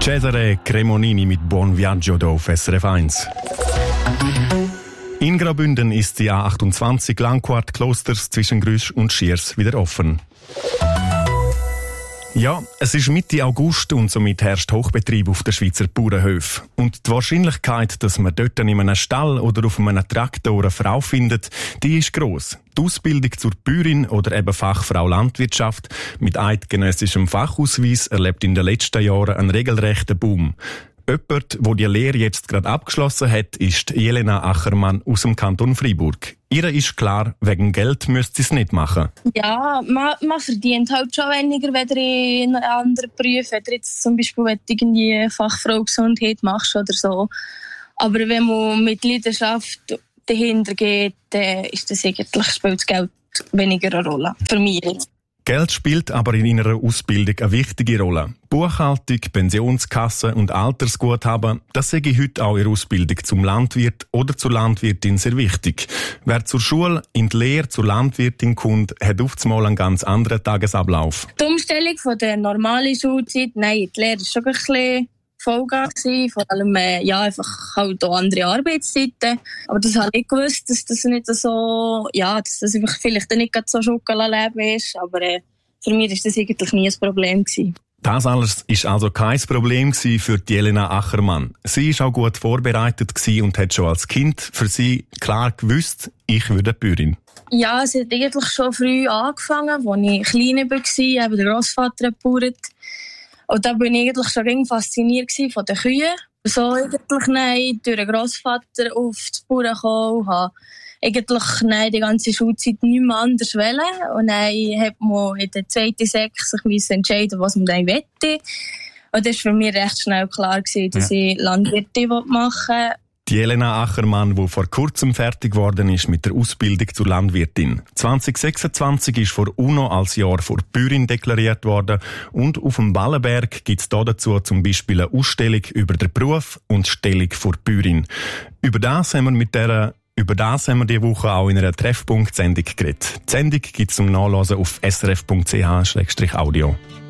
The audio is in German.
Cesare Cremonini mit Buon Viaggio hier auf SRF 1. In Graubünden ist die A28 Langquart-Klosters zwischen Grüsch und Schiers wieder offen. Ja, es ist Mitte August und somit herrscht Hochbetrieb auf den Schweizer Bauernhöfen. Und die Wahrscheinlichkeit, dass man dort in einem Stall oder auf einem Traktor eine Frau findet, die ist gross. Die Ausbildung zur Bäuerin oder eben Fachfrau Landwirtschaft mit eidgenössischem Fachausweis erlebt in den letzten Jahren einen regelrechten Boom. Jemand, der die Lehre jetzt gerade abgeschlossen hat, ist Jelena Achermann aus dem Kanton Freiburg. Ihr ist klar, wegen Geld müsst sie es nicht machen. Ja, man verdient halt schon weniger, wenn du in einem anderen Beruf, wenn du jetzt zum Beispiel irgendwie Fachfrau Gesundheit machst oder so. Aber wenn man mit Leidenschaft dahinter geht, dann ist das eigentlich, spielt das Geld weniger eine Rolle. Für mich jetzt. Geld spielt aber in ihrer Ausbildung eine wichtige Rolle. Buchhaltung, Pensionskasse und Altersguthaben, das sehe ich heute auch in der Ausbildung zum Landwirt oder zur Landwirtin sehr wichtig. Wer zur Schule in die Lehre zur Landwirtin kommt, hat oftmals einen ganz anderen Tagesablauf. Die Umstellung von der normalen Schulzeit, nein, die Lehre war schon ein bisschen Vollgas gewesen, vor allem einfach halt auch andere Arbeitszeiten. Aber das habe ich gewusst, dass das nicht so, dass das vielleicht nicht so Schokoladleben ist, aber für mich war das eigentlich nie ein Problem gewesen. Das alles war also kein Problem für Jelena Achermann. Sie war auch gut vorbereitet und hat schon als Kind für sie klar gewusst, ich würde Bäuerin. Ja, es hat eigentlich schon früh angefangen, als ich klein war, eben der Grossvater hat gebauert. Und da bin ich eigentlich schon fasziniert von den Kühen. So eigentlich durch den Grossvater auf das Bauern gekommen, habe eigentlich die ganze Schulzeit nicht mehr anders wollen. Und dann hat man in der zweiten Sek sich entscheiden, was man dann möchte. Und das war für mich recht schnell klar, dass ich Landwirtin machen will. Die Jelena Achermann, die vor kurzem fertig geworden ist mit der Ausbildung zur Landwirtin. 2026 ist vor UNO als Jahr vor Bäuerin deklariert worden und auf dem Ballenberg gibt es dazu zum Beispiel eine Ausstellung über den Beruf und die Stellung vor Bäuerin. Über das haben wir diese Woche auch in einer Treffpunkt-Sendung geredet. Die Sendung gibt es zum Nachlesen auf srf.ch/audio.